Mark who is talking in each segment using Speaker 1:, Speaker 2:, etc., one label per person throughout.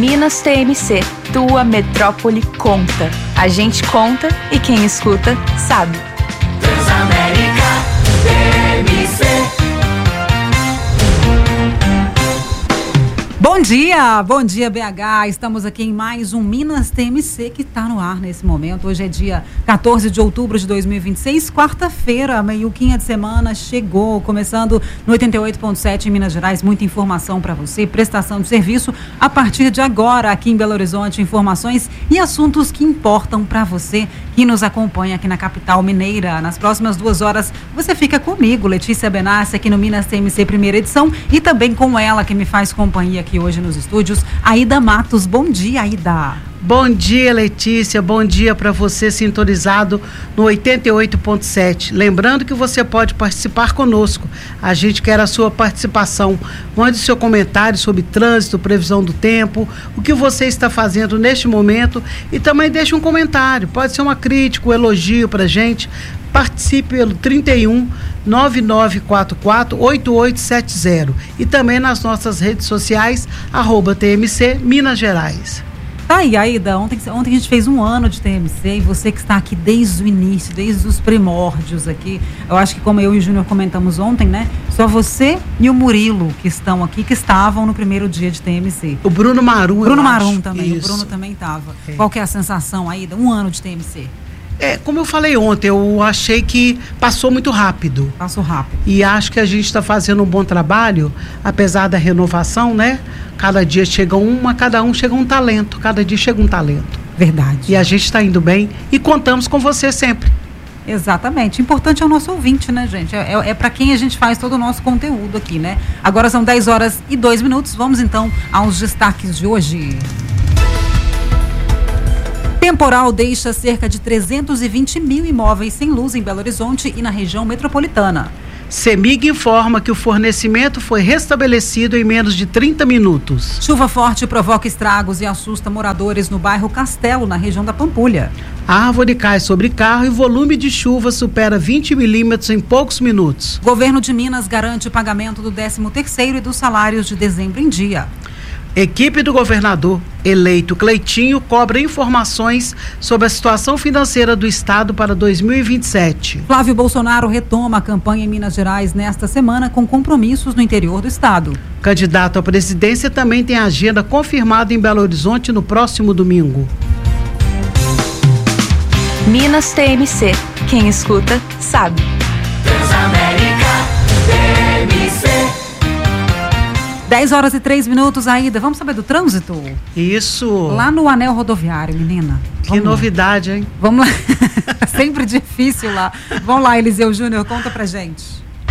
Speaker 1: Minas TMC, tua metrópole conta. A gente conta e quem escuta sabe.
Speaker 2: Transamérica TMC.
Speaker 3: Bom dia BH, estamos aqui em mais um Minas TMC que está no ar nesse momento. Hoje é dia 14 de outubro de 2026, quarta-feira, meiuquinha de semana chegou, começando no 88.7 em Minas Gerais, muita informação para você, prestação de serviço a partir de agora aqui em Belo Horizonte, informações e assuntos que importam para você que nos acompanha aqui na capital mineira. Nas próximas 2 horas você fica comigo, Letícia Benassi, aqui no Minas TMC primeira edição e também com ela que me faz companhia aqui hoje nos estúdios, Aida Matos. Bom dia, Aida.
Speaker 4: Bom dia, Letícia. Bom dia para você sintonizado no 88.7. Lembrando que você pode participar conosco. A gente quer a sua participação. Mande seu comentário sobre trânsito, previsão do tempo, o que você está fazendo neste momento e também deixe um comentário. Pode ser uma crítica, um elogio para a gente. Participe pelo 31 9944 8870 e também nas nossas redes sociais @TMC Minas Gerais.
Speaker 3: Tá aí, Aida, ontem a gente fez 1 ano de TMC e você que está aqui desde o início, desde os primórdios aqui, eu acho que como eu e o Júnior comentamos ontem, né, só você e o Murilo que estão aqui, que estavam no primeiro dia de TMC.
Speaker 4: O Bruno Marum.
Speaker 3: Bruno Marum também,
Speaker 4: isso.
Speaker 3: O Bruno também estava. Qual que é a sensação, Aida, 1 ano de TMC?
Speaker 4: Como eu falei ontem, eu achei que passou muito rápido.
Speaker 3: Passou rápido.
Speaker 4: E acho que a gente está fazendo um bom trabalho, apesar da renovação, né? Cada dia chega cada um chega um talento, cada dia chega um talento.
Speaker 3: Verdade.
Speaker 4: E a gente está indo bem e contamos com você sempre.
Speaker 3: Exatamente. Importante é o nosso ouvinte, né, gente? É para quem a gente faz todo o nosso conteúdo aqui, né? Agora são 10 horas e 2 minutos. Vamos então aos destaques de hoje. Temporal deixa cerca de 320 mil imóveis sem luz em Belo Horizonte e na região metropolitana.
Speaker 4: CEMIG informa que o fornecimento foi restabelecido em menos de 30 minutos.
Speaker 3: Chuva forte provoca estragos e assusta moradores no bairro Castelo, na região da Pampulha.
Speaker 4: Árvore cai sobre carro e volume de chuva supera 20 milímetros em poucos minutos.
Speaker 3: Governo de Minas garante o pagamento do 13º e dos salários de dezembro em dia.
Speaker 4: Equipe do governador eleito Cleitinho cobra informações sobre a situação financeira do estado para 2027.
Speaker 3: Flávio Bolsonaro retoma a campanha em Minas Gerais nesta semana com compromissos no interior do estado.
Speaker 4: Candidato à presidência também tem agenda confirmada em Belo Horizonte no próximo domingo.
Speaker 1: Minas TMC, quem escuta sabe.
Speaker 2: Transamérica TMC.
Speaker 3: 10 horas e 3 minutos, Aida. Vamos saber do trânsito?
Speaker 4: Isso.
Speaker 3: Lá no anel rodoviário, menina.
Speaker 4: Que novidade, hein?
Speaker 3: Vamos lá. Sempre difícil lá. Vamos lá, Eliseu Júnior, conta pra gente.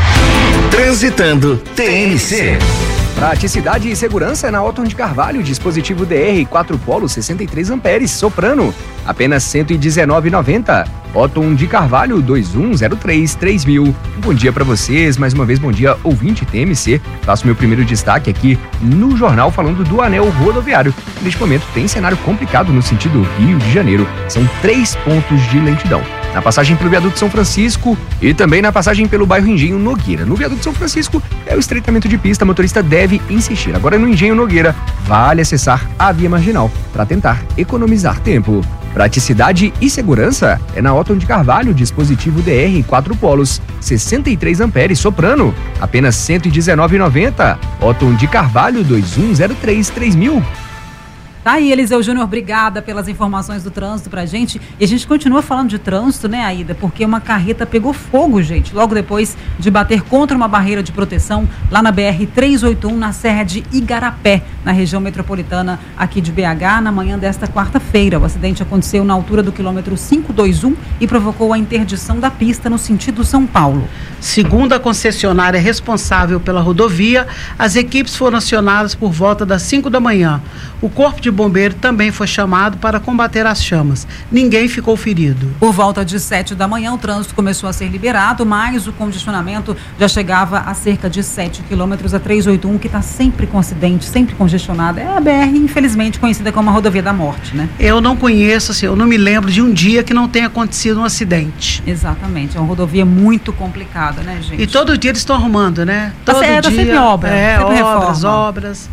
Speaker 5: Transitando TMC.
Speaker 6: Praticidade e segurança na Otton de Carvalho, dispositivo DR 4 polos 63 amperes, soprano, apenas R$ 119,90. Otton de Carvalho 2103-3000. Bom dia para vocês, mais uma vez bom dia, ouvinte TMC. Faço meu primeiro destaque aqui no jornal falando do anel rodoviário. Neste momento tem cenário complicado no sentido Rio de Janeiro. São 3 pontos de lentidão. Na passagem pelo viaduto São Francisco e também na passagem pelo bairro Engenho Nogueira. No viaduto São Francisco é o estreitamento de pista, motorista deve insistir. Agora no Engenho Nogueira, vale acessar a via marginal para tentar economizar tempo. Praticidade e segurança é na Otton de Carvalho, dispositivo DR 4 polos, 63 amperes, soprano, apenas R$ 119,90. Otton de Carvalho 2103-3000.
Speaker 3: Tá aí, Eliseu Júnior, obrigada pelas informações do trânsito pra gente. E a gente continua falando de trânsito, né, Aida? Porque uma carreta pegou fogo, gente, logo depois de bater contra uma barreira de proteção lá na BR-381, na Serra de Igarapé, na região metropolitana aqui de BH, na manhã desta quarta-feira. O acidente aconteceu na altura do quilômetro 521 e provocou a interdição da pista no sentido São Paulo.
Speaker 4: Segundo a concessionária responsável pela rodovia, as equipes foram acionadas por volta das 5 da manhã. O Corpo de Bombeiro também foi chamado para combater as chamas. Ninguém ficou ferido.
Speaker 3: Por volta de 7 da manhã, o trânsito começou a ser liberado, mas o congestionamento já chegava a cerca de 7 quilômetros a 381, que está sempre com acidente, sempre congestionada. É a BR, infelizmente, conhecida como a rodovia da morte, né?
Speaker 4: Eu não conheço, assim, eu não me lembro de um dia que não tenha acontecido um acidente.
Speaker 3: Exatamente, é uma rodovia muito complicada, né, gente?
Speaker 4: E todo dia eles estão arrumando, né? Todo
Speaker 3: dia.
Speaker 4: Tá
Speaker 3: sempre obra.
Speaker 4: É,
Speaker 3: sempre
Speaker 4: obras,
Speaker 3: reforma.
Speaker 4: obras.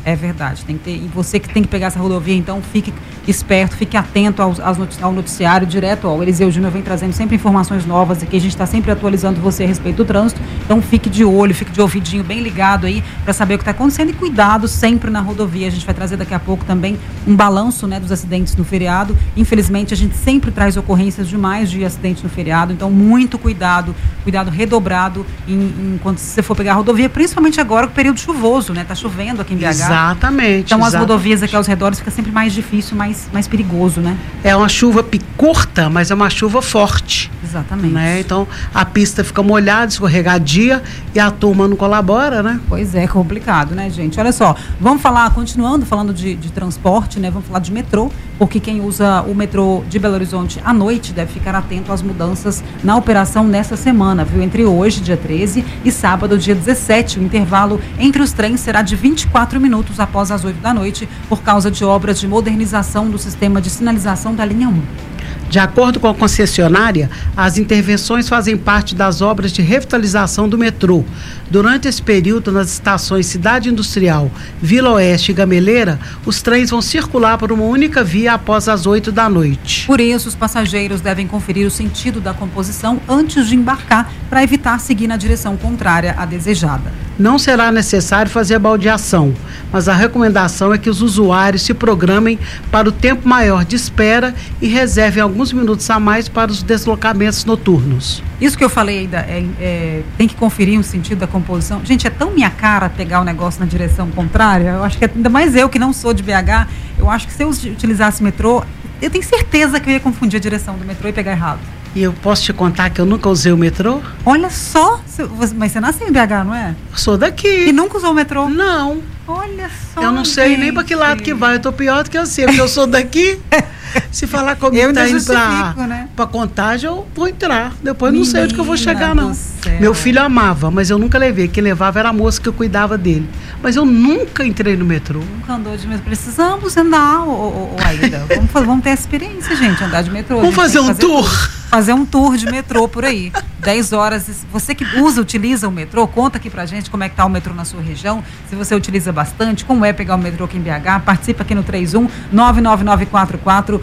Speaker 3: É verdade, tem que ter, e você que tem que pegar essa rodovia, então fique esperto, fique atento ao noticiário direto. O Eliseu Júnior vem trazendo sempre informações novas aqui, a gente está sempre atualizando você a respeito do trânsito, então fique de olho, fique de ouvidinho bem ligado aí para saber o que está acontecendo e cuidado sempre na rodovia. A gente vai trazer daqui a pouco também um balanço, né, dos acidentes no feriado. Infelizmente a gente sempre traz ocorrências demais de acidentes no feriado, então muito cuidado redobrado enquanto você for pegar a rodovia, principalmente agora com o período chuvoso, né? Tá chovendo aqui em BH.
Speaker 4: Exatamente.
Speaker 3: Então as rodovias aqui aos redores fica sempre mais difícil, mais perigoso, né?
Speaker 4: É uma chuva curta, mas é uma chuva forte.
Speaker 3: Exatamente.
Speaker 4: Né? Então a pista fica molhada, escorregadia e a turma não colabora, né?
Speaker 3: Pois é, complicado, né, gente? Olha só, vamos continuando falando de transporte, né? Vamos falar de metrô, porque quem usa o metrô de Belo Horizonte à noite deve ficar atento às mudanças na operação nessa semana, viu? Entre hoje, dia 13, e sábado, dia 17, o intervalo entre os trens será de 24 minutos após as 8 da noite, por causa de obras de modernização do sistema de sinalização da linha 1.
Speaker 4: De acordo com a concessionária, as intervenções fazem parte das obras de revitalização do metrô. Durante esse período, nas estações Cidade Industrial, Vila Oeste e Gameleira, os trens vão circular por uma única via após as 8 da noite.
Speaker 3: Por isso, os passageiros devem conferir o sentido da composição antes de embarcar, para evitar seguir na direção contrária à desejada.
Speaker 4: Não será necessário fazer baldeação, mas a recomendação é que os usuários se programem para o tempo maior de espera e reservem alguns minutos a mais para os deslocamentos noturnos.
Speaker 3: Isso que eu falei ainda, tem que conferir o sentido da composição. Gente, é tão minha cara pegar o negócio na direção contrária. Eu acho que ainda mais eu que não sou de BH, eu acho que se eu utilizasse metrô, eu tenho certeza que eu ia confundir a direção do metrô e pegar errado.
Speaker 4: E eu posso te contar que eu nunca usei o metrô?
Speaker 3: Olha só, mas você nasceu em BH, não é?
Speaker 4: Eu sou daqui.
Speaker 3: E nunca usou o metrô?
Speaker 4: Não.
Speaker 3: Olha só,
Speaker 4: eu não sei nem para que lado que vai, eu tô pior do que eu sei, porque eu sou daqui. Se falar comigo tá indo pra Contagem, eu vou entrar. Depois não sei onde que eu vou chegar, não. Meu filho amava, mas eu nunca levei. Quem levava era a moça que eu cuidava dele. Mas eu nunca entrei no metrô.
Speaker 3: Nunca andou de metrô. Precisamos andar, Aida. Vamos ter essa experiência, gente, andar de metrô.
Speaker 4: Vamos fazer um tour.
Speaker 3: Fazer um tour de metrô por aí. 10 horas. Você que utiliza o metrô, conta aqui pra gente como é que tá o metrô na sua região. Se você utiliza bastante, como é pegar o metrô aqui em BH. Participa aqui no 31 99944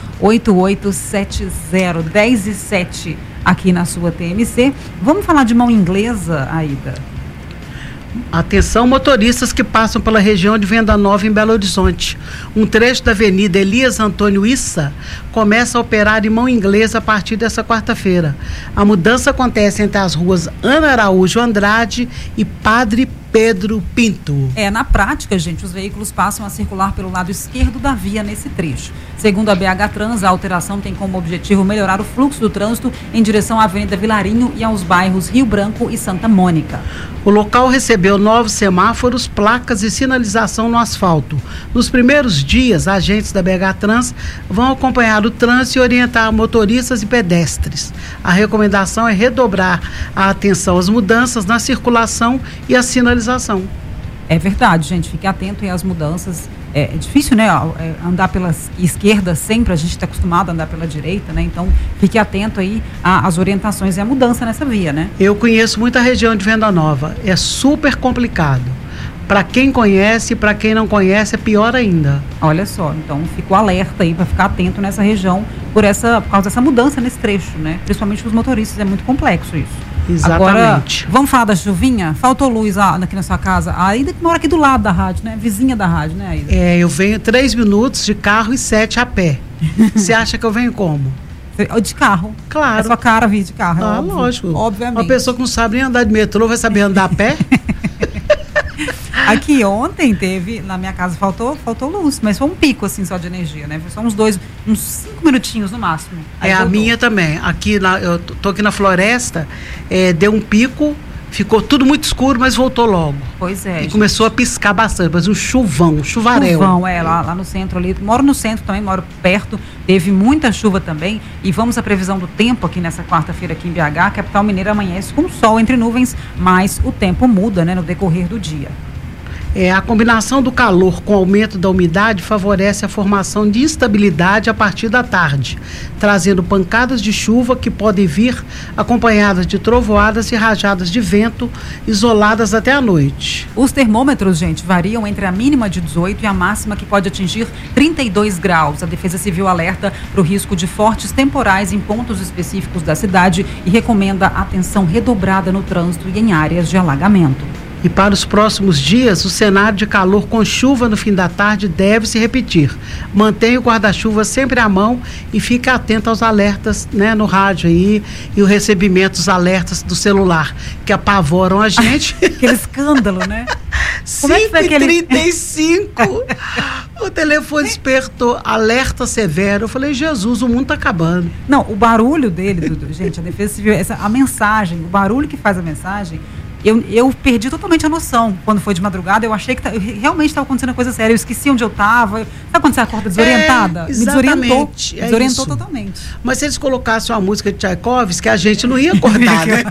Speaker 3: 8870 10/7 aqui na sua TMC. Vamos falar de mão inglesa, Aida?
Speaker 4: Atenção, motoristas que passam pela região de Venda Nova em Belo Horizonte. Um trecho da Avenida Elias Antônio Issa começa a operar em mão inglesa a partir dessa quarta-feira. A mudança acontece entre as ruas Ana Araújo Andrade e Padre Pedro Pinto.
Speaker 3: Na prática, gente, os veículos passam a circular pelo lado esquerdo da via nesse trecho. Segundo a BH Trans, a alteração tem como objetivo melhorar o fluxo do trânsito em direção à Avenida Vilarinho e aos bairros Rio Branco e Santa Mônica.
Speaker 4: O local recebeu novos semáforos, placas e sinalização no asfalto. Nos primeiros dias, agentes da BH Trans vão acompanhar o trânsito e orientar motoristas e pedestres. A recomendação é redobrar a atenção às mudanças na circulação e a sinalização.
Speaker 3: É verdade, gente, fique atento às mudanças. É difícil, né, andar pela esquerda sempre, a gente está acostumado a andar pela direita, né, então fique atento aí às orientações e à mudança nessa via, né.
Speaker 4: Eu conheço muita região de Venda Nova, é super complicado. Para quem conhece, para quem não conhece, é pior ainda.
Speaker 3: Olha só, então fica o alerta aí para ficar atento nessa região por causa dessa mudança nesse trecho, né, principalmente os motoristas, é muito complexo isso.
Speaker 4: Exatamente.
Speaker 3: Agora, vamos falar da chuvinha? Faltou luz aqui na sua casa. A Aida que mora aqui do lado da rádio, né? Vizinha da rádio, né, Aida?
Speaker 4: Eu venho 3 minutos de carro e 7 a pé. Você acha que eu venho como?
Speaker 3: De carro.
Speaker 4: Claro.
Speaker 3: É sua cara vir de carro.
Speaker 4: Óbvio, lógico.
Speaker 3: Obviamente.
Speaker 4: Uma pessoa que não sabe nem andar de metrô vai saber andar a pé?
Speaker 3: Aqui ontem na minha casa faltou luz, mas foi um pico assim só de energia, né? Foi só uns 5 minutinhos no máximo.
Speaker 4: A minha também. Eu tô aqui na floresta, deu um pico, ficou tudo muito escuro, mas voltou logo.
Speaker 3: Pois é.
Speaker 4: E começou a piscar bastante, mas um chuvarel.
Speaker 3: Chuvão, lá no centro ali. Moro no centro também, moro perto. Teve muita chuva também. E vamos à previsão do tempo aqui nessa quarta-feira aqui em BH. A capital mineira amanhece com sol entre nuvens, mas o tempo muda, né, no decorrer do dia.
Speaker 4: A combinação do calor com o aumento da umidade favorece a formação de instabilidade a partir da tarde, trazendo pancadas de chuva que podem vir acompanhadas de trovoadas e rajadas de vento isoladas até a noite.
Speaker 3: Os termômetros, gente, variam entre a mínima de 18 e a máxima que pode atingir 32 graus. A Defesa Civil alerta para o risco de fortes temporais em pontos específicos da cidade e recomenda atenção redobrada no trânsito e em áreas de alagamento.
Speaker 4: E para os próximos dias, o cenário de calor com chuva no fim da tarde deve se repetir. Mantenha o guarda-chuva sempre à mão e fique atento aos alertas, né, no rádio aí e o recebimento dos alertas do celular, que apavoram a gente.
Speaker 3: Aquele escândalo, né?
Speaker 4: 5h35, o telefone despertou, alerta severo. Eu falei, Jesus, o mundo está acabando.
Speaker 3: Não, o barulho dele, Dudu, gente, a Defesa Civil, a mensagem, o barulho que faz a mensagem, eu perdi totalmente a noção quando foi de madrugada. Eu achei que realmente estava acontecendo coisa séria. Eu esqueci onde eu estava. Sabe quando você acorda desorientada? Me desorientou totalmente.
Speaker 4: Mas se eles colocassem uma música de Tchaikovsky, a gente não ia acordar, né?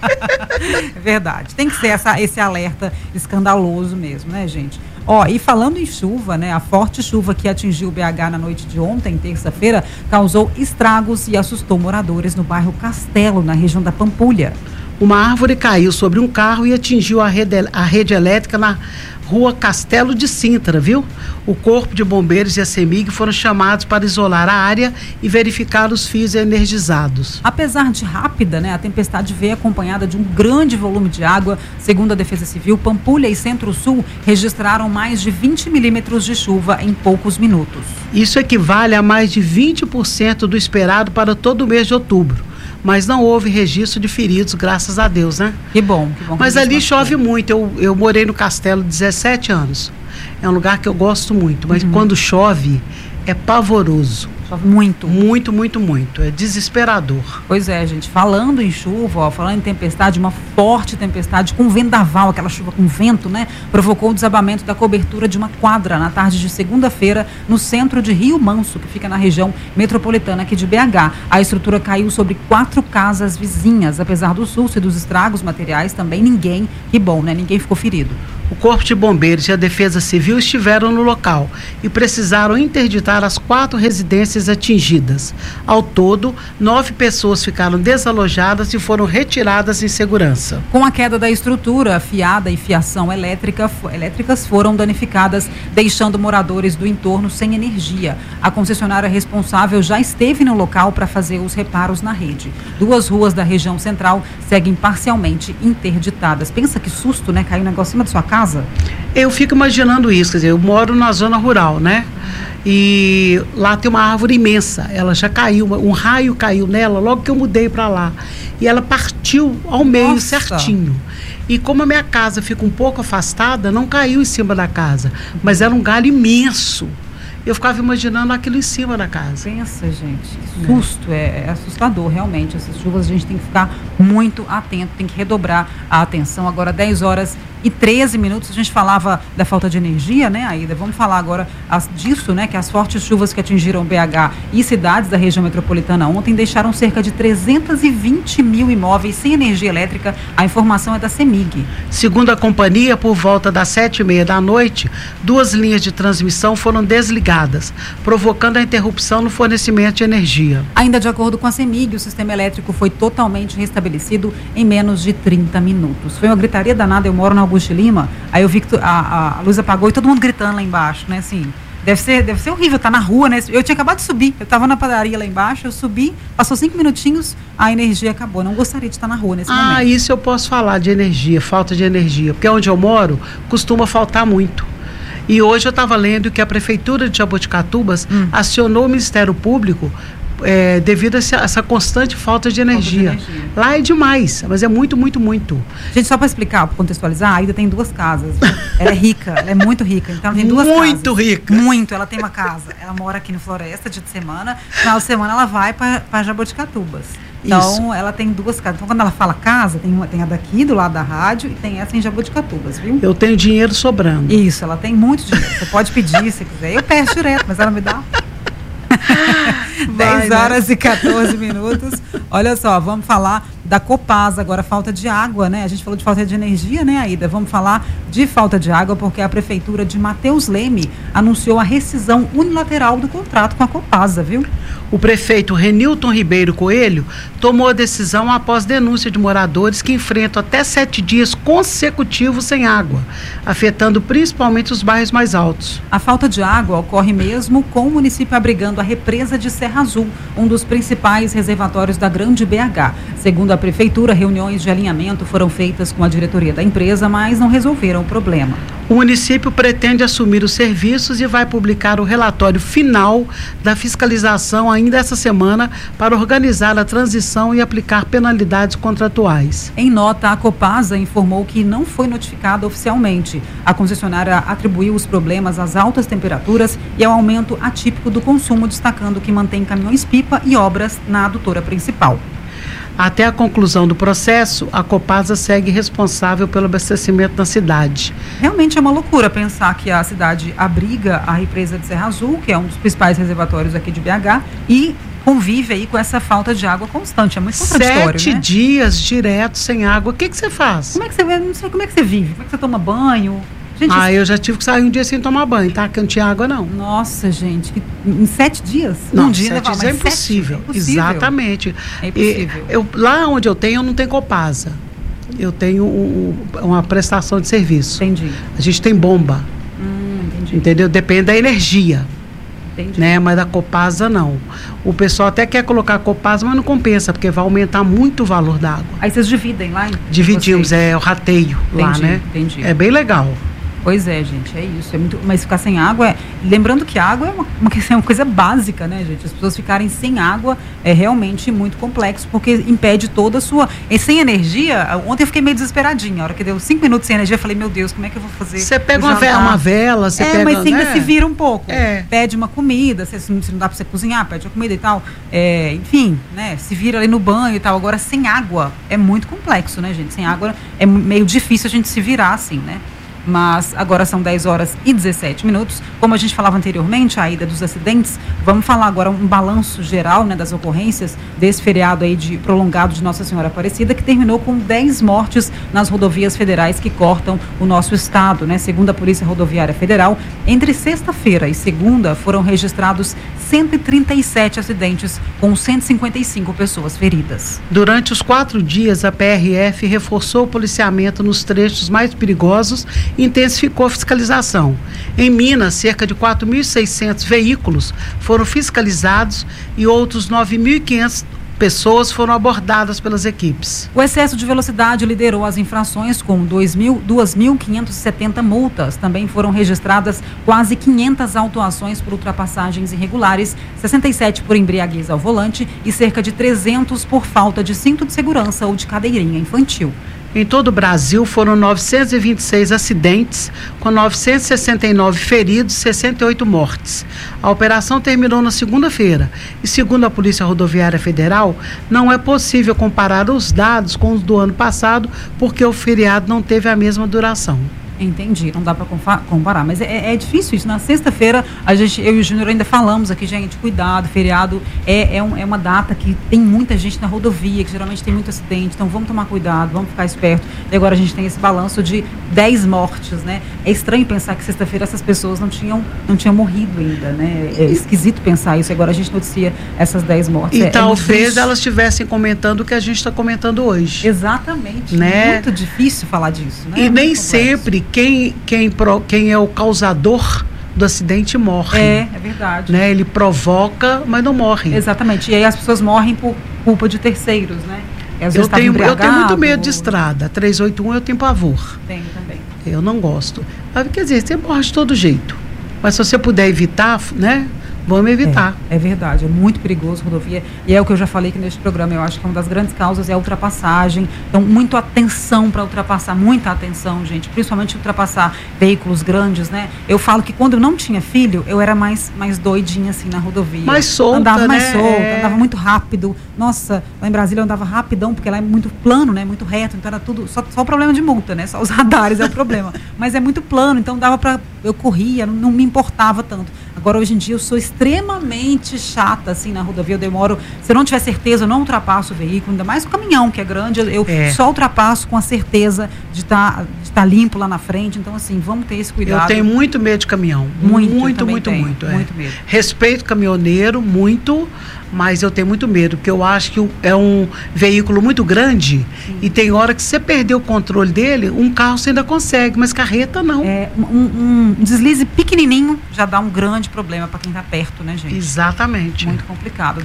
Speaker 3: É verdade. Tem que ser esse alerta escandaloso mesmo, né, gente? E falando em chuva, né, a forte chuva que atingiu o BH na noite de ontem, terça-feira, causou estragos e assustou moradores no bairro Castelo, na região da Pampulha.
Speaker 4: Uma árvore caiu sobre um carro e atingiu a rede elétrica na rua Castelo de Sintra, viu? O Corpo de Bombeiros e a CEMIG foram chamados para isolar a área e verificar os fios energizados.
Speaker 3: Apesar de rápida, né, a tempestade veio acompanhada de um grande volume de água. Segundo a Defesa Civil, Pampulha e Centro-Sul registraram mais de 20 milímetros de chuva em poucos minutos.
Speaker 4: Isso equivale a mais de 20% do esperado para todo o mês de outubro. Mas não houve registro de feridos, graças a Deus, né?
Speaker 3: Que bom.
Speaker 4: Mas ali chove muito. Eu morei no Castelo 17 anos. É um lugar que eu gosto muito, mas quando chove é pavoroso.
Speaker 3: Chove muito.
Speaker 4: Muito. É desesperador.
Speaker 3: Pois é, gente. Falando em chuva, falando em tempestade, uma forte tempestade com vendaval, aquela chuva com vento, né? Provocou o desabamento da cobertura de uma quadra na tarde de segunda-feira no centro de Rio Manso, que fica na região metropolitana aqui de BH. A estrutura caiu sobre 4 casas vizinhas. Apesar do susto e dos estragos materiais, também ninguém ficou ferido.
Speaker 4: O Corpo de Bombeiros e a Defesa Civil estiveram no local e precisaram interditar as 4 residências atingidas. Ao todo, 9 pessoas ficaram desalojadas e foram retiradas em segurança.
Speaker 3: Com a queda da estrutura, fiada e fiação elétricas foram danificadas, deixando moradores do entorno sem energia. A concessionária responsável já esteve no local para fazer os reparos na rede. 2 ruas da região central seguem parcialmente interditadas. Pensa que susto, né? Caiu um negócio em cima da sua casa.
Speaker 4: Eu fico imaginando isso, quer dizer, eu moro na zona rural, né? E lá tem uma árvore imensa, ela já caiu, um raio caiu nela logo que eu mudei para lá. E ela partiu ao meio certinho. E como a minha casa fica um pouco afastada, não caiu em cima da casa, mas era um galho imenso. Eu ficava imaginando aquilo em cima da casa.
Speaker 3: Pensa, gente, susto, é assustador, realmente. Essas chuvas a gente tem que ficar muito atento, tem que redobrar a atenção. Agora, 10h13, a gente falava da falta de energia, né, Aida? Vamos falar agora disso, né, que as fortes chuvas que atingiram BH e cidades da região metropolitana ontem deixaram cerca de 320 mil imóveis sem energia elétrica. A informação é da CEMIG.
Speaker 4: Segundo a companhia, por volta das 7h30 da noite, 2 linhas de transmissão foram desligadas, provocando a interrupção no fornecimento de energia.
Speaker 3: Ainda de acordo com a CEMIG, o sistema elétrico foi totalmente restabelecido em menos de 30 minutos. Foi uma gritaria danada. Eu moro na Augusto Lima, aí eu vi que a luz apagou e todo mundo gritando lá embaixo, né, assim, deve ser horrível, tá na rua, né, eu tinha acabado de subir, eu tava na padaria lá embaixo, eu subi, passou 5 minutinhos, a energia acabou, não gostaria de estar na rua nesse momento.
Speaker 4: Isso eu posso falar de energia, falta de energia, porque onde eu moro costuma faltar muito. E hoje eu estava lendo que a Prefeitura de Jaboticatubas acionou o Ministério Público devido a essa constante falta de energia. Lá é demais, mas é muito.
Speaker 3: Gente, só para explicar, para contextualizar, a Aida tem 2 casas. Ela é rica, ela é muito rica. Então ela tem 2 casas.
Speaker 4: Muito rica.
Speaker 3: Muito, ela tem uma casa. Ela mora aqui no Floresta, dia de semana. Final de semana ela vai para Jaboticatubas. Então, ela tem 2 casas. Então, quando ela fala casa, tem a daqui, do lado da rádio, e tem essa em Jaboticatubas, viu?
Speaker 4: Eu tenho dinheiro sobrando.
Speaker 3: Isso, ela tem muito dinheiro. Você pode pedir se quiser. Eu peço direto, mas ela me dá. 10h14. Olha só, vamos falar da Copasa. Agora, falta de água, né? A gente falou de falta de energia, né, Aida? Vamos falar de falta de água, porque a Prefeitura de Mateus Leme anunciou a rescisão unilateral do contrato com a Copasa, viu?
Speaker 4: O prefeito Renilton Ribeiro Coelho tomou a decisão após denúncia de moradores que enfrentam até 7 dias consecutivos sem água, afetando principalmente os bairros mais altos.
Speaker 3: A falta de água ocorre mesmo com o município abrigando a represa de Serra Azul, um dos principais reservatórios da Grande BH. Segundo a Prefeitura, reuniões de alinhamento foram feitas com a diretoria da empresa, mas não resolveram o problema.
Speaker 4: O município pretende assumir os serviços e vai publicar o relatório final da fiscalização ainda essa semana para organizar a transição e aplicar penalidades contratuais.
Speaker 3: Em nota, a Copasa informou que não foi notificada oficialmente. A concessionária atribuiu os problemas às altas temperaturas e ao aumento atípico do consumo, destacando que mantém caminhões-pipa e obras na adutora principal.
Speaker 4: Até a conclusão do processo, a Copasa segue responsável pelo abastecimento na cidade.
Speaker 3: Realmente é uma loucura pensar que a cidade abriga a represa de Serra Azul, que é um dos principais reservatórios aqui de BH, e convive aí com essa falta de água constante. É muito contraditório,
Speaker 4: 7
Speaker 3: né?
Speaker 4: dias direto sem água. O que você faz?
Speaker 3: Como é que você, não sei como é que você vive? Como é que você toma banho? Gente,
Speaker 4: eu já tive que sair um dia sem tomar banho, tá? Que não tinha água, não.
Speaker 3: Nossa, gente, em 7 dias?
Speaker 4: Não,
Speaker 3: um dia
Speaker 4: 7 dias é impossível.
Speaker 3: 7? É impossível.
Speaker 4: Exatamente.
Speaker 3: É impossível.
Speaker 4: Lá onde eu tenho, eu não tenho Copasa. Eu tenho uma prestação de serviço.
Speaker 3: Entendi.
Speaker 4: A gente tem bomba.
Speaker 3: Entendi.
Speaker 4: Entendeu? Depende da energia.
Speaker 3: Entendi.
Speaker 4: Né? Mas da Copasa, não. O pessoal até quer colocar Copasa, mas não compensa, porque vai aumentar muito o valor da água.
Speaker 3: Aí vocês dividem lá?
Speaker 4: Dividimos,
Speaker 3: vocês?
Speaker 4: o rateio lá, né?
Speaker 3: Entendi.
Speaker 4: É bem legal.
Speaker 3: Pois é, gente, é isso. Mas ficar sem água lembrando que água é uma coisa básica, né, gente? As pessoas ficarem sem água é realmente muito complexo, porque impede toda a sua. E sem energia, ontem eu fiquei meio desesperadinha. A hora que deu 5 minutos sem energia, eu falei, meu Deus, como é que eu vou fazer?
Speaker 4: Você pega uma vela, você pega.
Speaker 3: Mas ainda
Speaker 4: né?
Speaker 3: se vira um pouco.
Speaker 4: É.
Speaker 3: Pede uma comida, se não dá pra você cozinhar, pede uma comida e tal. Enfim, né? Se vira ali no banho e tal. Agora, sem água é muito complexo, né, gente? Sem água é meio difícil a gente se virar assim, né? Mas agora são 10h17. Como a gente falava anteriormente, a ida dos acidentes, vamos falar agora um balanço geral, né, das ocorrências desse feriado aí prolongado de Nossa Senhora Aparecida, que terminou com 10 mortes nas rodovias federais que cortam o nosso estado, né? Segundo a Polícia Rodoviária Federal, entre sexta-feira e segunda foram registrados 137 acidentes, com 155 pessoas feridas.
Speaker 4: Durante os 4 dias, a PRF reforçou o policiamento nos trechos mais perigosos e intensificou a fiscalização. Em Minas, cerca de 4.600 veículos foram fiscalizados e outros 9.500 pessoas foram abordadas pelas equipes.
Speaker 3: O excesso de velocidade liderou as infrações com 2.570 multas. Também foram registradas quase 500 autuações por ultrapassagens irregulares, 67 por embriaguez ao volante e cerca de 300 por falta de cinto de segurança ou de cadeirinha infantil.
Speaker 4: Em todo o Brasil foram 926 acidentes, com 969 feridos e 68 mortes. A operação terminou na segunda-feira e, segundo a Polícia Rodoviária Federal, não é possível comparar os dados com os do ano passado, porque o feriado não teve a mesma duração.
Speaker 3: Entendi, não dá para comparar, mas é difícil isso. Na sexta-feira, eu e o Júnior ainda falamos aqui, gente, cuidado, feriado é uma data que tem muita gente na rodovia, que geralmente tem muito acidente, então vamos tomar cuidado, vamos ficar esperto. E agora a gente tem esse balanço de 10 mortes, né? É estranho pensar que sexta-feira essas pessoas não tinham morrido ainda, né? É esquisito pensar isso, agora a gente noticia essas 10 mortes.
Speaker 4: E talvez elas estivessem comentando o que a gente está comentando hoje.
Speaker 3: Exatamente,
Speaker 4: né?
Speaker 3: Muito difícil falar disso, né?
Speaker 4: E nem sempre quem é o causador do acidente morre.
Speaker 3: É verdade.
Speaker 4: Né? Ele provoca, mas não morre.
Speaker 3: Exatamente. E aí as pessoas morrem por culpa de terceiros, né?
Speaker 4: Eu tenho muito medo de estrada. 381 eu tenho pavor.
Speaker 3: Tenho também.
Speaker 4: Eu não gosto. Mas, quer dizer, você morre de todo jeito. Mas se você puder evitar, né? Vamos evitar.
Speaker 3: É verdade, é muito perigoso rodovia. E é o que eu já falei aqui neste programa. Eu acho que uma das grandes causas é a ultrapassagem. Então, muita atenção para ultrapassar, muita atenção, gente. Principalmente ultrapassar veículos grandes, né? Eu falo que quando eu não tinha filho, eu era mais doidinha assim na rodovia.
Speaker 4: Mais solta,
Speaker 3: andava mais
Speaker 4: né?
Speaker 3: solta, andava muito rápido. Nossa, lá em Brasília eu andava rapidão, porque lá é muito plano, né? Muito reto, então era tudo, só o problema de multa, né? Só os radares é o problema. Mas é muito plano, então dava para eu corria, não me importava tanto. Agora, hoje em dia, eu sou extremamente chata, assim, na rodovia. Eu demoro, se eu não tiver certeza, eu não ultrapasso o veículo, ainda mais o caminhão, que é grande, eu só ultrapasso com a certeza de tá limpo lá na frente. Então, assim, vamos ter esse cuidado.
Speaker 4: Eu tenho muito medo de caminhão. Muito medo. Respeito caminhoneiro, muito, mas eu tenho muito medo, porque eu acho que é um veículo muito grande. Sim. E tem hora que você perder o controle dele, um carro você ainda consegue, mas carreta não.
Speaker 3: Um deslize pequenininho já dá um grande problema para quem está perto, né, gente?
Speaker 4: Exatamente.
Speaker 3: Muito complicado.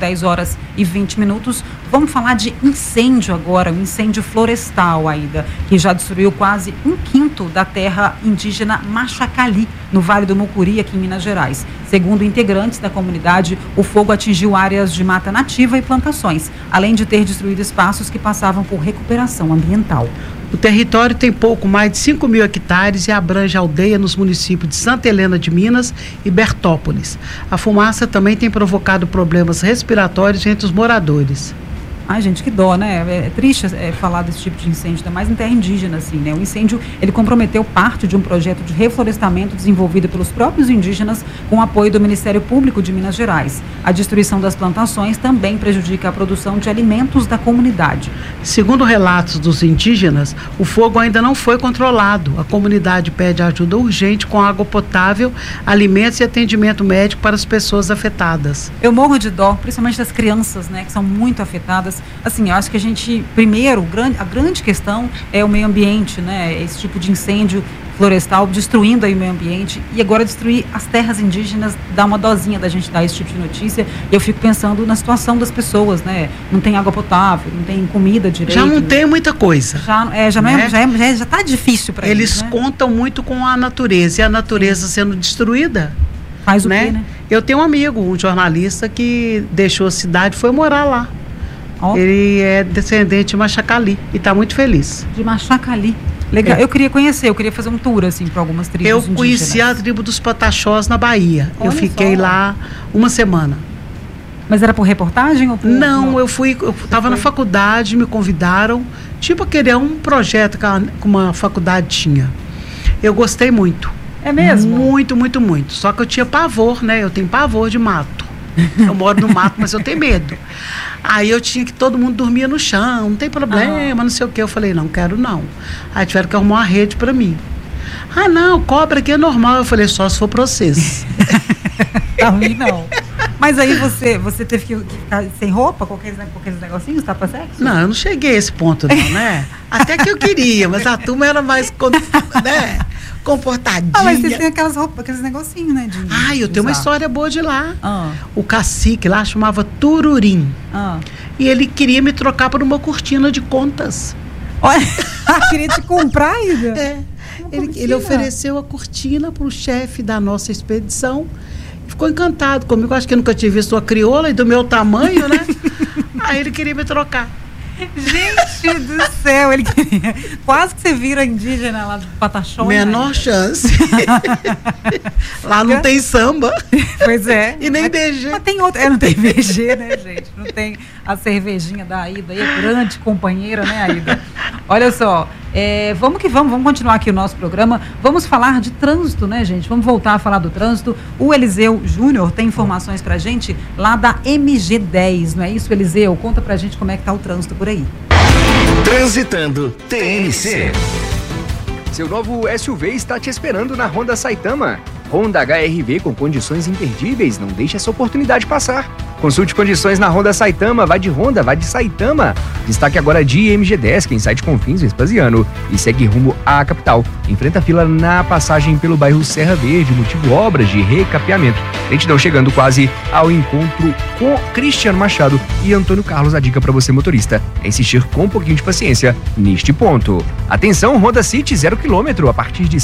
Speaker 3: 10h20. Vamos falar de incêndio agora, um incêndio florestal, Aida, que já destruiu quase 1/5 da terra indígena Machacali, no Vale do Mucuri, aqui em Minas Gerais. Segundo integrantes da comunidade, o fogo atingiu áreas de mata nativa e plantações, além de ter destruído espaços que passavam por recuperação ambiental.
Speaker 4: O território tem pouco mais de 5.000 hectares e abrange aldeia nos municípios de Santa Helena de Minas e Bertópolis. A fumaça também tem provocado problemas respiratórios entre os moradores.
Speaker 3: Ai, gente, que dó, né? É triste falar desse tipo de incêndio, ainda mais em terra indígena, assim, né? O incêndio, ele comprometeu parte de um projeto de reflorestamento desenvolvido pelos próprios indígenas com apoio do Ministério Público de Minas Gerais. A destruição das plantações também prejudica a produção de alimentos da comunidade.
Speaker 4: Segundo relatos dos indígenas, o fogo ainda não foi controlado. A comunidade pede ajuda urgente com água potável, alimentos e atendimento médico para as pessoas afetadas.
Speaker 3: Eu morro de dó, principalmente das crianças, né, que são muito afetadas. Assim, eu acho que a gente, primeiro, a grande questão é o meio ambiente, né? Esse tipo de incêndio florestal destruindo aí o meio ambiente, e agora destruir as terras indígenas dá uma dosinha da gente dar esse tipo de notícia. E eu fico pensando na situação das pessoas, né? Não tem água potável, não tem comida direito.
Speaker 4: Já não tem muita coisa.
Speaker 3: Já tá difícil para eles.
Speaker 4: Eles contam muito com a natureza, e a natureza sendo destruída.
Speaker 3: Faz o quê, né?
Speaker 4: Eu tenho um amigo, um jornalista, que deixou a cidade e foi morar lá. Ele é descendente de Machacali e está muito feliz.
Speaker 3: De Machacali. Legal. Eu queria conhecer, eu queria fazer um tour, assim, para algumas tribos indígenas.
Speaker 4: Eu conheci a tribo dos Pataxós na Bahia. Olha, eu fiquei lá uma semana.
Speaker 3: Mas era por reportagem ou por...
Speaker 4: Não, eu estava na faculdade, me convidaram, tipo aquele um projeto que uma faculdade tinha. Eu gostei muito.
Speaker 3: É mesmo?
Speaker 4: Muito, muito, muito. Só que eu tinha pavor, né? Eu tenho pavor de mato. Eu moro no mato, mas eu tenho medo. Aí eu tinha que todo mundo dormia no chão, não tem problema, não sei o que. Eu falei, não quero não. Aí tiveram que arrumar uma rede para mim. Ah, não, cobra aqui é normal. Eu falei, só se for pra vocês.
Speaker 3: Pra mim não. Mas aí você teve que ficar sem roupa, com aqueles negocinhos, tapa sexo?
Speaker 4: Não, eu não cheguei a esse ponto não, né? Até que eu queria, mas a turma era mais, né, comportadinha.
Speaker 3: Ah, mas vocês têm aquelas roupas, aqueles negocinhos, né?
Speaker 4: Eu tenho uma história boa de lá. O cacique lá chamava Tururim. E ele queria me trocar por uma cortina de contas.
Speaker 3: Olha, queria te comprar ainda?
Speaker 4: É. Ele ofereceu a cortina para o chefe da nossa expedição. Ficou encantado comigo. Acho que eu nunca tinha visto uma crioula e do meu tamanho, né? Aí ele queria me trocar.
Speaker 3: Gente do céu, ele queria. Quase que você vira indígena lá do Pataxó.
Speaker 4: Menor chance. Lá não tem samba.
Speaker 3: Pois é.
Speaker 4: E nem BG.
Speaker 3: Mas tem outra. Não tem BG, né, gente? Não tem a cervejinha da Aida aí, grande companheira, né, Aida? Olha só. Vamos que vamos continuar aqui o nosso programa. Vamos falar de trânsito, né, gente? Vamos voltar a falar do trânsito. O Eliseu Júnior tem informações pra gente lá da MG10, não é isso, Eliseu? Conta pra gente como é que tá o trânsito por aí.
Speaker 5: Transitando TNC.
Speaker 6: Seu novo SUV está te esperando na Honda Saitama. Honda HR-V com condições imperdíveis, não deixe essa oportunidade passar. Consulte condições na Honda Saitama, vai de Honda, vai de Saitama. Destaque agora de MG10, quem sai de Confins, Vespasiano, e segue rumo à capital. Enfrenta a fila na passagem pelo bairro Serra Verde, motivo obras de recapeamento. Lentidão chegando quase ao encontro com Cristiano Machado e Antônio Carlos. A dica para você, motorista, é insistir com um pouquinho de paciência neste ponto. Atenção, Honda City 0 km a partir de R$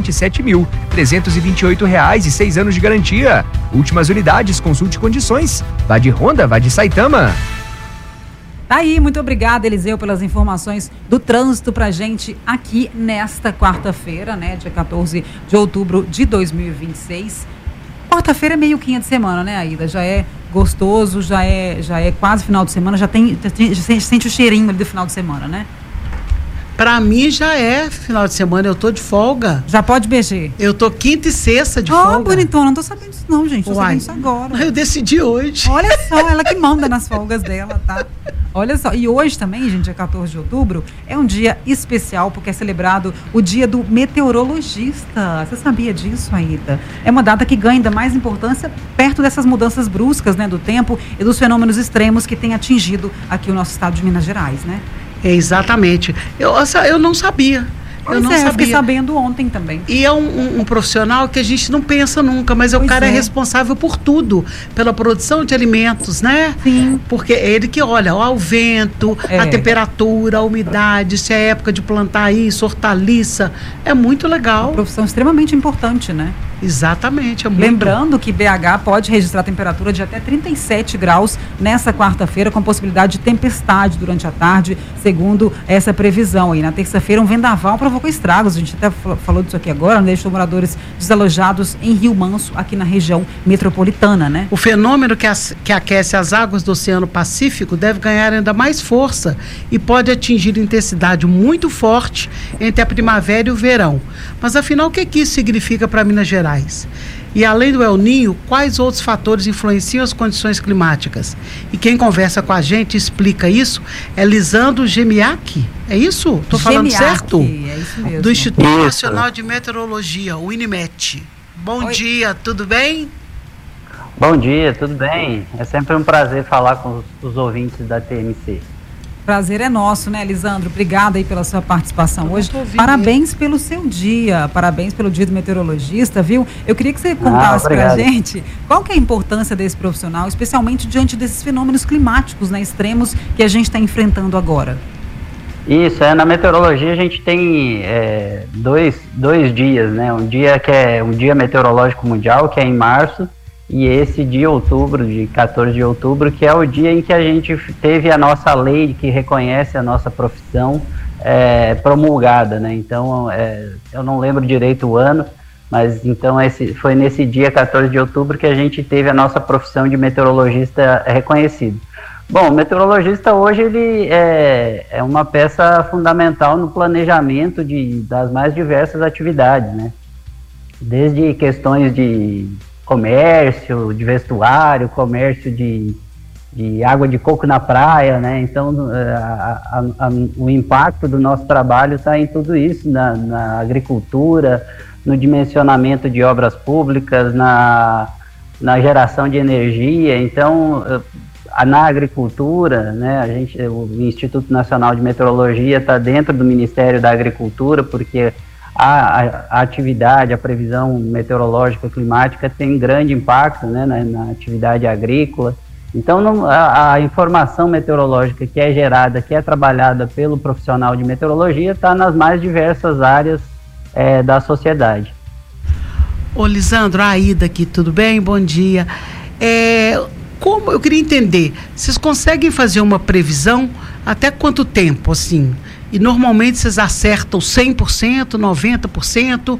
Speaker 6: 127.328 e 6 anos de garantia. Últimas unidades, consulte condições. Vai de Honda, vai de Saitama.
Speaker 3: Tá aí, muito obrigada, Eliseu, pelas informações do trânsito pra gente aqui nesta quarta-feira, né, dia 14 de outubro de 2026. Quarta-feira é meio quinha de semana, né, Aida? Já é gostoso, já é quase final de semana, já sente o cheirinho ali do final de semana, né?
Speaker 4: Pra mim já é final de semana, eu tô de folga.
Speaker 3: Já pode beijar.
Speaker 4: Eu tô quinta e sexta de folga.
Speaker 3: Bonitona, não tô sabendo disso não, gente. Tô sabendo isso agora.
Speaker 4: Eu decidi hoje.
Speaker 3: Olha só, ela que manda nas folgas dela, tá? Olha só, e hoje também, gente, dia 14 de outubro, é um dia especial porque é celebrado o dia do meteorologista. Você sabia disso, Aida? É uma data que ganha ainda mais importância perto dessas mudanças bruscas, né, do tempo e dos fenômenos extremos que têm atingido aqui o nosso estado de Minas Gerais, né?
Speaker 4: Exatamente. Eu não sabia. Eu
Speaker 3: fiquei sabendo ontem também.
Speaker 4: E é um profissional que a gente não pensa nunca, mas o cara é responsável por tudo, pela produção de alimentos, né?
Speaker 3: Sim.
Speaker 4: Porque é ele que olha o vento, a temperatura, a umidade, se é época de plantar isso, hortaliça. É muito legal.
Speaker 3: Uma profissão extremamente importante, né?
Speaker 4: Exatamente.
Speaker 3: Lembrando que BH pode registrar temperatura de até 37 graus nessa quarta-feira, com possibilidade de tempestade durante a tarde, segundo essa previsão. E na terça-feira, um vendaval provocou estragos. A gente até falou disso aqui agora, né? Deixou moradores desalojados em Rio Manso, aqui na região metropolitana, né?
Speaker 4: O fenômeno que aquece as águas do Oceano Pacífico deve ganhar ainda mais força e pode atingir intensidade muito forte entre a primavera e o verão. Mas afinal, o que isso significa para Minas Gerais? E além do El Niño, quais outros fatores influenciam as condições climáticas? E quem conversa com a gente explica isso é Lisandro Gemiak. É isso? Estou falando certo?
Speaker 3: É isso mesmo.
Speaker 4: Do Instituto Nacional de Meteorologia, o INMET. Bom dia, tudo bem?
Speaker 7: Bom dia, tudo bem? É sempre um prazer falar com os ouvintes da TMC.
Speaker 3: Prazer é nosso, né, Lisandro? Obrigada aí pela sua participação hoje. Parabéns pelo seu dia, parabéns pelo dia do meteorologista, viu? Eu queria que você contasse pra gente qual que é a importância desse profissional, especialmente diante desses fenômenos climáticos, né, extremos que a gente está enfrentando agora.
Speaker 7: Isso, na meteorologia a gente tem dois dias, né? Um dia que é um dia meteorológico mundial, que é em março, e esse de outubro, de 14 de outubro, que é o dia em que a gente teve a nossa lei que reconhece a nossa profissão promulgada, né? Então, eu não lembro direito o ano, mas então foi nesse dia 14 de outubro que a gente teve a nossa profissão de meteorologista reconhecido. Bom, o meteorologista hoje ele é uma peça fundamental no planejamento das mais diversas atividades, né? Desde questões de comércio, de vestuário, comércio de água de coco na praia, né? Então, o impacto do nosso trabalho está em tudo isso, na agricultura, no dimensionamento de obras públicas, na geração de energia. Então, na agricultura, né? O Instituto Nacional de Meteorologia está dentro do Ministério da Agricultura, porque a atividade, a previsão meteorológica climática tem grande impacto, né, na atividade agrícola. Então, a informação meteorológica que é gerada, que é trabalhada pelo profissional de meteorologia, está nas mais diversas áreas da sociedade.
Speaker 4: Ô Lisandro, a Aida aqui, tudo bem? Bom dia. Como eu queria entender, vocês conseguem fazer uma previsão até quanto tempo, assim? E normalmente vocês acertam 100%, 90%?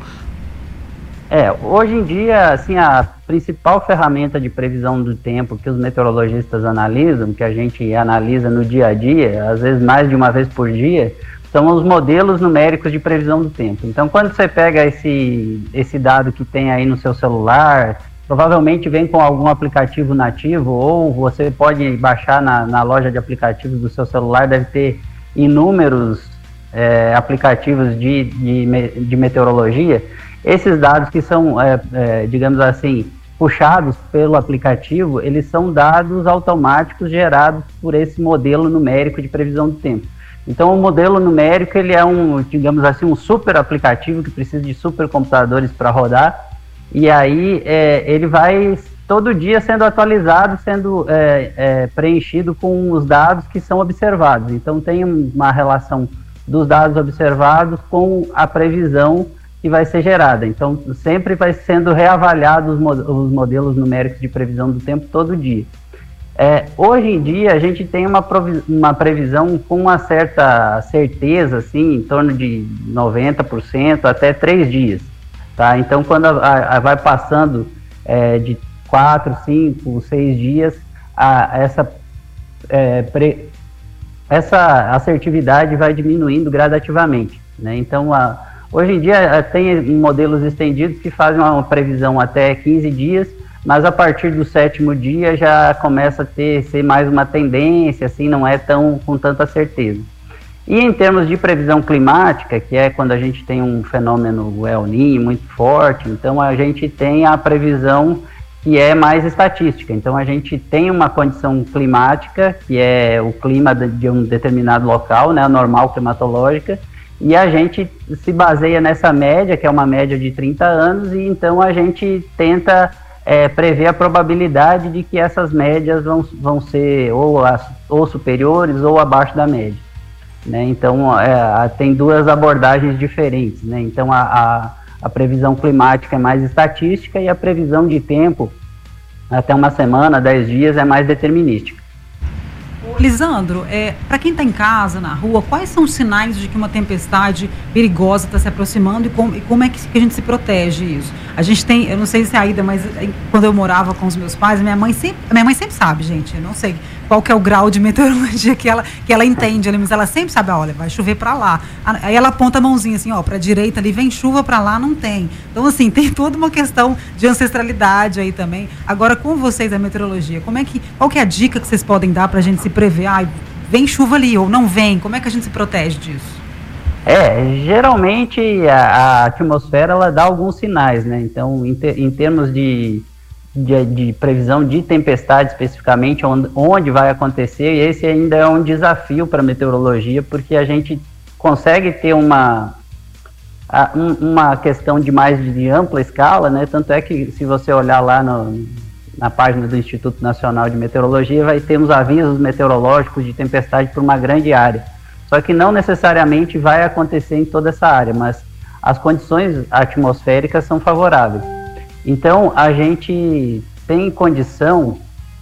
Speaker 7: Hoje em dia, assim, a principal ferramenta de previsão do tempo que os meteorologistas analisam, que a gente analisa no dia a dia, às vezes mais de uma vez por dia, são os modelos numéricos de previsão do tempo. Então, quando você pega esse dado que tem aí no seu celular, provavelmente vem com algum aplicativo nativo, ou você pode baixar na loja de aplicativos do seu celular, deve ter inúmeros aplicativos de meteorologia. Esses dados que são, digamos assim, puxados pelo aplicativo, eles são dados automáticos gerados por esse modelo numérico de previsão do tempo. Então, o modelo numérico, ele é digamos assim, um super aplicativo que precisa de supercomputadores para rodar, e aí ele vai todo dia sendo atualizado, sendo preenchido com os dados que são observados. Então, tem uma relação dos dados observados com a previsão que vai ser gerada. Então, sempre vai sendo reavaliado os modelos numéricos de previsão do tempo todo dia. Hoje em dia, a gente tem uma previsão com uma certa certeza, assim, em torno de 90%, até 3 dias. Tá? Então, quando vai passando de 4, 5, 6 dias, essa assertividade vai diminuindo gradativamente, né? Então, hoje em dia tem modelos estendidos que fazem uma previsão até 15 dias, mas a partir do 7º dia já começa a ser mais uma tendência, assim, não é com tanta certeza. E em termos de previsão climática, que é quando a gente tem um fenômeno El Niño muito forte, então a gente tem a previsão que é mais estatística. Então a gente tem uma condição climática, que é o clima de um determinado local, né, a normal climatológica, e a gente se baseia nessa média, que é uma média de 30 anos, e então a gente tenta prever a probabilidade de que essas médias vão ser ou superiores ou abaixo da média, né? Então tem duas abordagens diferentes, né? Então a previsão climática é mais estatística e a previsão de tempo, até uma semana, 10 dias, é mais determinística.
Speaker 3: Lisandro, para quem está em casa, na rua, quais são os sinais de que uma tempestade perigosa está se aproximando e como é que a gente se protege isso? A gente tem, eu não sei se é ainda, mas quando eu morava com os meus pais, minha mãe sempre sabe, gente, eu não sei qual que é o grau de meteorologia que ela entende, mas ela sempre sabe, olha, vai chover para lá. Aí ela aponta a mãozinha assim, ó, para a direita ali, vem chuva, para lá não tem. Então, assim, tem toda uma questão de ancestralidade aí também. Agora, com vocês, a meteorologia, qual que é a dica que vocês podem dar para a gente se prever? Vem chuva ali ou não vem? Como é que a gente se protege disso?
Speaker 7: Geralmente a atmosfera, ela dá alguns sinais, né? Então, em termos de previsão de tempestade especificamente, onde vai acontecer, e esse ainda é um desafio para a meteorologia, porque a gente consegue ter uma questão de ampla escala, né? Tanto é que, se você olhar lá na página do Instituto Nacional de Meteorologia, vai ter uns avisos meteorológicos de tempestade por uma grande área. Só que não necessariamente vai acontecer em toda essa área, mas as condições atmosféricas são favoráveis. Então, a gente tem condição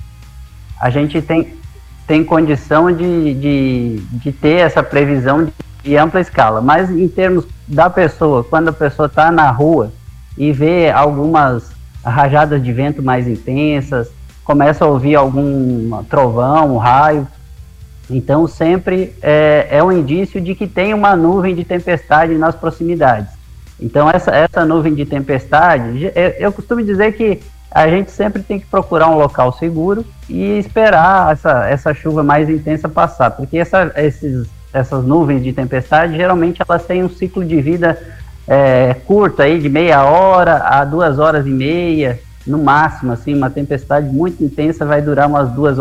Speaker 7: de ter essa previsão de ampla escala. Mas em termos da pessoa, quando a pessoa está na rua e vê algumas rajadas de vento mais intensas, começa a ouvir algum trovão, um raio, então sempre é um indício de que tem uma nuvem de tempestade nas proximidades. Então essa nuvem de tempestade, eu costumo dizer que a gente sempre tem que procurar um local seguro e esperar essa chuva mais intensa passar, porque essas nuvens de tempestade, geralmente elas têm um ciclo de vida curto, aí, de meia hora a 2 horas e meia, no máximo. Assim, uma tempestade muito intensa vai durar umas 2